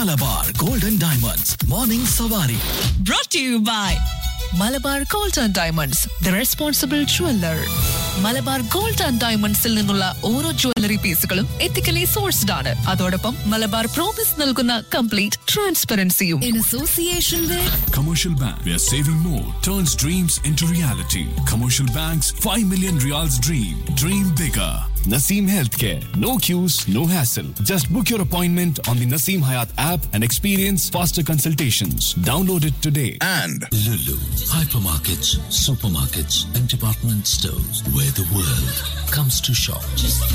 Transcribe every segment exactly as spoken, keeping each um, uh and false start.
Malabar golden diamonds morning സവാരി. Brought to you by Malabar gold and diamonds, the responsible jeweller. Malabar gold and ഡയമണ്ട്സിൽ നിന്നുള്ള ഓരോ jewellery പീസുകളും ethically sourced ആണ്. അതോടൊപ്പം മലബാർ പ്രോമിസ് നൽകുന്ന complete ട്രാൻസ്പെറൻസിയും. In association with Commercial Bank, where saving more turns dreams into reality. Commercial Bank's five million Riyals dream. Dream bigger. Naseem Healthcare. No queues, no hassle. Just book your appointment on the Naseem Hayat app and experience faster consultations. Download it today. And Lulu, hypermarkets, supermarkets, and department stores where the world comes to shop.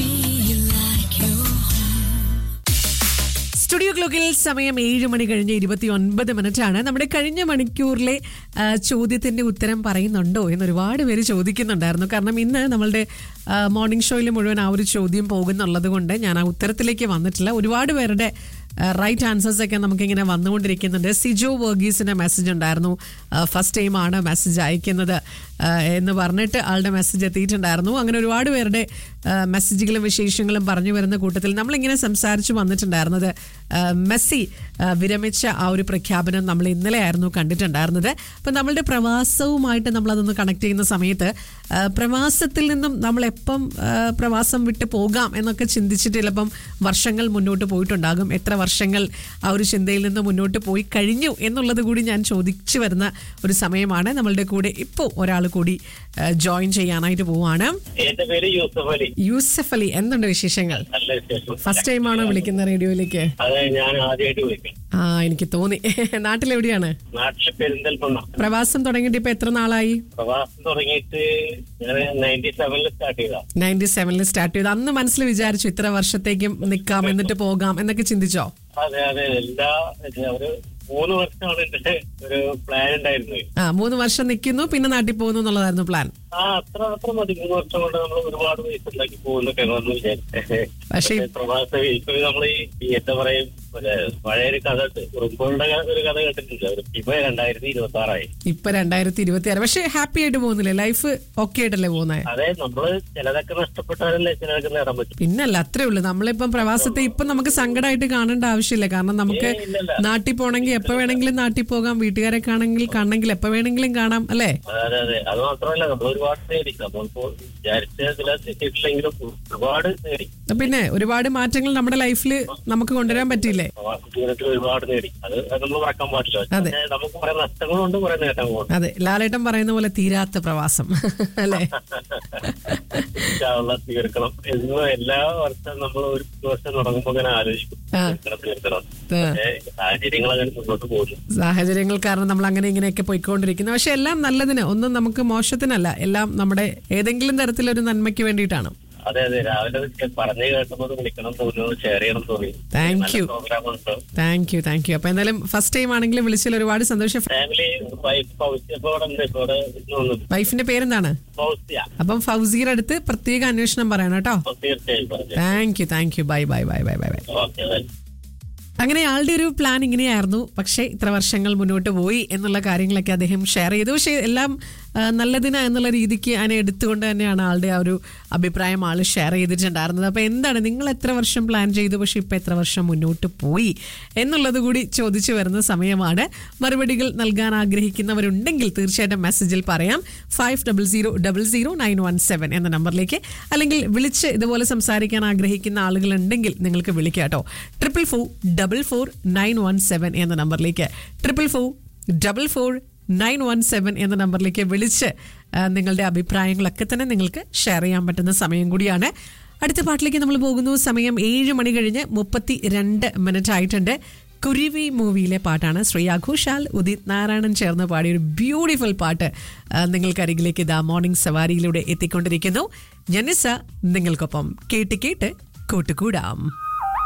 Studio ക്ലോക്കിൽ സമയം ഏഴ് മണി കഴിഞ്ഞ് ഇരുപത്തി ഒൻപത് minute ആണ്. നമ്മുടെ കഴിഞ്ഞ മണിക്കൂറിലെ ചോദ്യത്തിന്റെ ഉത്തരം പറയുന്നുണ്ടോ എന്ന് ഒരുപാട് പേര് ചോദിക്കുന്നുണ്ടായിരുന്നു. കാരണം ഇന്ന് നമ്മളുടെ മോർണിംഗ് ഷോയിൽ മുഴുവൻ ആ ഒരു ചോദ്യം പോകുന്നുള്ളത് കൊണ്ട് ഞാൻ ആ ഉത്തരത്തിലേക്ക് വന്നിട്ടില്ല. ഒരുപാട് പേരുടെ റൈറ്റ് ആൻസേഴ്സ് ഒക്കെ നമുക്കിങ്ങനെ വന്നുകൊണ്ടിരിക്കുന്നുണ്ട്. സിജോ വർഗീസിന്റെ മെസ്സേജ് ഉണ്ടായിരുന്നു. ഫസ്റ്റ് ടൈമാണ് മെസ്സേജ് അയക്കുന്നത് എന്ന് പറഞ്ഞിട്ട് ആളുടെ മെസ്സേജ് എത്തിയിട്ടുണ്ടായിരുന്നു. അങ്ങനെ ഒരുപാട് പേരുടെ മെസ്സേജുകളും വിശേഷങ്ങളും പറഞ്ഞു വരുന്ന കൂട്ടത്തിൽ നമ്മളിങ്ങനെ സംസാരിച്ച് വന്നിട്ടുണ്ടായിരുന്നത് മെസ്സി വിരമിച്ച ആ ഒരു പ്രഖ്യാപനം നമ്മൾ ഇന്നലെ ആയിരുന്നു കണ്ടിട്ടുണ്ടായിരുന്നത്. അപ്പം നമ്മളുടെ പ്രവാസവുമായിട്ട് നമ്മളതൊന്ന് കണക്ട് ചെയ്യുന്ന സമയത്ത് പ്രവാസത്തിൽ നിന്നും നമ്മളെപ്പം പ്രവാസം വിട്ട് പോകാം എന്നൊക്കെ ചിന്തിച്ചിട്ട് ചിലപ്പം വർഷങ്ങൾ മുന്നോട്ട് പോയിട്ടുണ്ടാകും. എത്ര വർഷങ്ങൾ ആ ഒരു ചിന്തയിൽ നിന്ന് മുന്നോട്ട് പോയി കഴിഞ്ഞു എന്നുള്ളത് കൂടി ഞാൻ ചോദിച്ചു വരുന്ന ഒരു സമയമാണ്. നമ്മളുടെ കൂടെ ഇപ്പോൾ ഒരാൾ കൂടി ജോയിൻ ചെയ്യാനായിട്ട് പോവാണ്. യൂസഫ് അലി, എന്തുണ്ട് വിശേഷങ്ങൾ? ഫസ്റ്റ് ടൈം ആണോ വിളിക്കുന്ന റേഡിയോയിലേക്ക്? ആ, എനിക്ക് തോന്നി. നാട്ടിലെവിടെയാണ്? പ്രവാസം തുടങ്ങിയിട്ട് ഇപ്പൊ എത്ര നാളായി? പ്രവാസം തുടങ്ങിയിട്ട് നയൻറ്റി സെവനിൽ സ്റ്റാർട്ട് ചെയ്തു. അന്ന് മനസ്സിൽ വിചാരിച്ചു ഇത്ര വർഷത്തേക്കും നിക്കാം, എന്നിട്ട് പോകാം എന്നൊക്കെ ചിന്തിച്ചോ? അതെ അതെ എല്ലാ ഒരു മൂന്ന് വർഷമാണ് എന്റെ ഒരു പ്ലാൻ ഉണ്ടായിരുന്നത്. ആ, മൂന്ന് വർഷം നിൽക്കുന്നു, പിന്നെ നാട്ടിൽ പോകുന്നു എന്നുള്ളതായിരുന്നു പ്ലാൻ. ആ, അത്ര അത്ര മതി. മൂന്ന് വർഷം കൊണ്ട് നമ്മൾ ഒരുപാട് പൈസ ഉണ്ടാക്കി പോകുന്നൊക്കെ വിചാരിച്ചേ. പക്ഷേ പ്രവാസം ഇപ്പൊ നമ്മൾ ഈ എന്താ പറയും, പഴയൊരു കഥ, കുറുമ്പോളുടെ ഒരു കഥ കേട്ടിട്ടില്ല. ഇപ്പൊ രണ്ടായിരത്തി ഇരുപത്തി ആറായി ഇപ്പൊ രണ്ടായിരത്തി ഇരുപത്തി ആറ് പക്ഷെ ഹാപ്പി ആയിട്ട് പോകുന്നില്ലേ? ലൈഫ് ഓക്കെ ആയിട്ടല്ലേ പോകുന്നത്? അതെ, നമ്മള് ചിലതൊക്കെ നഷ്ടപ്പെട്ടാലല്ലേ ചിലതൊക്കെ നേടാൻ പറ്റും. പിന്നല്ല, അത്രേ ഉള്ളൂ. നമ്മളിപ്പം പ്രവാസത്തെ ഇപ്പൊ നമുക്ക് സങ്കടമായിട്ട് കാണേണ്ട ആവശ്യമില്ല. കാരണം നമുക്ക് നാട്ടിൽ പോണെങ്കിൽ എപ്പോ വേണമെങ്കിലും നാട്ടിൽ പോകാം, വീട്ടുകാരെ കാണെങ്കിൽ കാണണമെങ്കിൽ എപ്പോ വേണമെങ്കിലും കാണാം, അല്ലേ? അതെ അതെ, അത് മാത്രമല്ല നമ്മൾ ഒരുപാട് നേടി. നമ്മളിപ്പോ വിചാരിച്ചെങ്കിലും ഒരുപാട് നേടി. പിന്നെ ഒരുപാട് മാറ്റങ്ങൾ നമ്മുടെ ലൈഫിൽ നമുക്ക് കൊണ്ടുവരാൻ പറ്റിയില്ലേ? ജീവിതത്തിൽ ഒരുപാട് നേടി. അത് നമ്മൾ മറക്കാൻ പാടില്ല. നമുക്ക് കുറെ നഷ്ടങ്ങളുണ്ട്, കുറെ നേട്ടങ്ങളുണ്ട്. അതെ, ലാലേട്ടൻ പറയുന്ന പോലെ തീരാത്ത പ്രവാസം, അല്ലേ? തീർക്കണം എന്ന് എല്ലാ വർഷവും നമ്മൾ ഒരു ദിവസം തുടങ്ങുമ്പോ അങ്ങനെ ആലോചിക്കും, തീർക്കണം. സാഹചര്യങ്ങൾ അങ്ങനെ മുന്നോട്ട് പോകുന്നു. സാഹചര്യങ്ങൾ കാരണം നമ്മൾ അങ്ങനെ ഇങ്ങനെയൊക്കെ പോയിക്കൊണ്ടിരിക്കുന്നു. പക്ഷെ എല്ലാം നല്ലതിന്, ഒന്നും നമുക്ക് മോശത്തിനല്ല. എല്ലാം നമ്മുടെ ഏതെങ്കിലും തരത്തിലൊരു നന്മയ്ക്ക് വേണ്ടിയിട്ടാണ്. അതെ അതെ, രാവിലെ പറഞ്ഞു കേട്ടപ്പോൾ വിളിക്കണം തോന്നുന്നു, ഷെയർ ചെയ്യണം തോന്നി. Thank you thank you thank you അപ്പൊ എന്തായാലും ഫസ്റ്റ് ടൈം ആണെങ്കിലും വിളിച്ചതിൽ ഒരുപാട് സന്തോഷം. ഫാമിലി വൈഫിന്റെ പേരെന്താണ്? അപ്പം ഫൗസിയുടെ അടുത്ത് പ്രത്യേക അന്വേഷണം പറയണം കേട്ടോ. Thank you thank you bye bye bye bye bye bye. അങ്ങനെ ആളുടെ ഒരു പ്ലാൻ ഇങ്ങനെയായിരുന്നു. പക്ഷേ ഇത്ര വർഷങ്ങൾ മുന്നോട്ട് പോയി എന്നുള്ള കാര്യങ്ങളൊക്കെ അദ്ദേഹം ഷെയർ ചെയ്തു. പക്ഷേ എല്ലാം നല്ലതിന് എന്നുള്ള രീതിക്ക് അതിനെ എടുത്തുകൊണ്ട് തന്നെയാണ് ആളുടെ ആ ഒരു അഭിപ്രായം ആൾ ഷെയർ ചെയ്തിട്ടുണ്ടായിരുന്നത്. അപ്പോൾ എന്താണ്, നിങ്ങൾ എത്ര വർഷം പ്ലാൻ ചെയ്തു, പക്ഷെ ഇപ്പം എത്ര വർഷം മുന്നോട്ട് പോയി എന്നുള്ളത് കൂടി ചോദിച്ചു വരുന്ന സമയമാണ്. മറുപടികൾ നൽകാൻ ആഗ്രഹിക്കുന്നവരുണ്ടെങ്കിൽ തീർച്ചയായിട്ടും മെസ്സേജിൽ പറയാം. Five double zero double zero nine one seven എന്ന നമ്പറിലേക്ക്, അല്ലെങ്കിൽ വിളിച്ച് ഇതുപോലെ സംസാരിക്കാൻ ആഗ്രഹിക്കുന്ന ആളുകളുണ്ടെങ്കിൽ നിങ്ങൾക്ക് വിളിക്കാം കേട്ടോ. Triple four double four nine one seven എന്ന നമ്പറിലേക്ക്, triple four double four nine one seven എന്ന നമ്പറിലേക്ക് വിളിച്ച് നിങ്ങളുടെ അഭിപ്രായങ്ങളൊക്കെ തന്നെ നിങ്ങൾക്ക് ഷെയർ ചെയ്യാൻ പറ്റുന്ന സമയം കൂടിയാണ്. അടുത്ത പാട്ടിലേക്ക് നമ്മൾ പോകുന്നു. സമയം ഏഴ് മണി കഴിഞ്ഞ് മുപ്പത്തി രണ്ട് മിനിറ്റ് ആയിട്ടുണ്ട്. കുരുവി മൂവിയിലെ പാട്ടാണ്. ശ്രേയ ഘോഷാൽ, ഉദിത് നാരായണൻ ചേർന്ന് പാടിയ ഒരു ബ്യൂട്ടിഫുൾ പാട്ട് നിങ്ങൾക്കരികിലേക്ക് ഇതാ മോർണിംഗ് സവാരിയിലൂടെ എത്തിക്കൊണ്ടിരിക്കുന്നു. ജനിസ നിങ്ങൾക്കൊപ്പം കേട്ട് കേട്ട് കൂട്ടുകൂടാം.